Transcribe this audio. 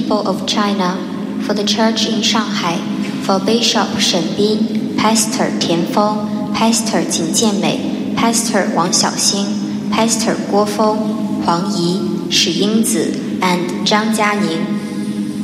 people of China, for the Church in Shanghai, for Bishop Shen Bin, Pastor Tian Feng, Pastor 景建美 Pastor 王小星 Pastor 郭峰、黄怡、史英子 and 张嘉宁